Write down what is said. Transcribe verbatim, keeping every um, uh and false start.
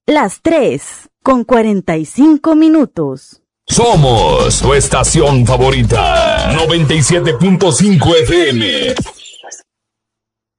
las tres con cuarenta y cinco minutos. Somos tu estación favorita, noventa y siete punto cinco F M.